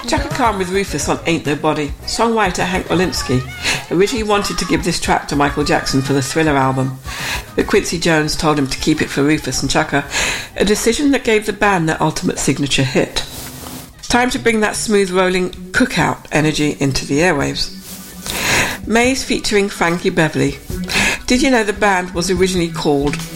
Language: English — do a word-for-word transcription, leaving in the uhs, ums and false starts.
Chaka Khan with Rufus on Ain't Nobody. Songwriter Hank Walensky originally wanted to give this track to Michael Jackson for the Thriller album, but Quincy Jones told him to keep it for Rufus and Chaka, a decision that gave the band their ultimate signature hit. Time to bring that smooth rolling cookout energy into the airwaves. Maze featuring Frankie Beverly. Did you know the band was originally called